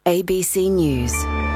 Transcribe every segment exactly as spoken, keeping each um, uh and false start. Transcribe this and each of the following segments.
A B C News.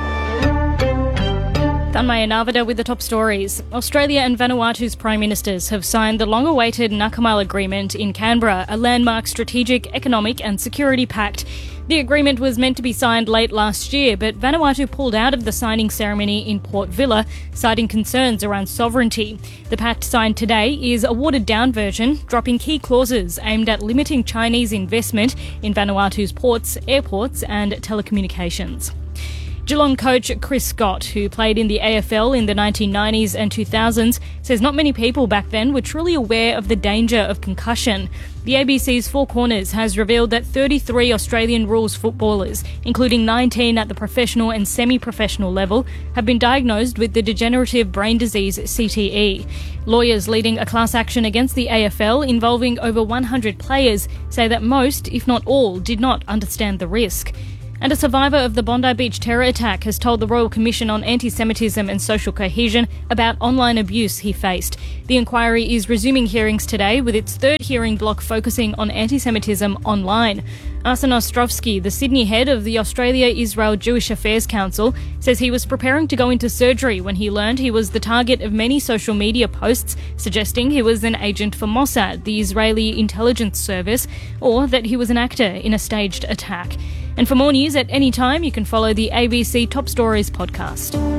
Tanmaya Navada with the top stories. Australia and Vanuatu's Prime Ministers have signed the long-awaited Nakamal Agreement in Canberra, a landmark strategic, economic and security pact. The agreement was meant to be signed late last year, but Vanuatu pulled out of the signing ceremony in Port Vila, citing concerns around sovereignty. The pact signed today is a watered-down version, dropping key clauses aimed at limiting Chinese investment in Vanuatu's ports, airports and telecommunications. Geelong coach Chris Scott, who played in the A F L in the nineteen nineties and two thousands, says not many people back then were truly aware of the danger of concussion. The A B C's Four Corners has revealed that thirty-three Australian rules footballers, including nineteen at the professional and semi-professional level, have been diagnosed with the degenerative brain disease C T E. Lawyers leading a class action against the A F L involving over one hundred players say that most, if not all, did not understand the risk. And a survivor of the Bondi Beach terror attack has told the Royal Commission on Anti-Semitism and Social Cohesion about online abuse he faced. The inquiry is resuming hearings today, with its third hearing block focusing on anti-Semitism online. Arsen Ostrovsky, the Sydney head of the Australia-Israel Jewish Affairs Council, says he was preparing to go into surgery when he learned he was the target of many social media posts suggesting he was an agent for Mossad, the Israeli intelligence service, or that he was an actor in a staged attack. And for more news at any time, you can follow the A B C Top Stories podcast.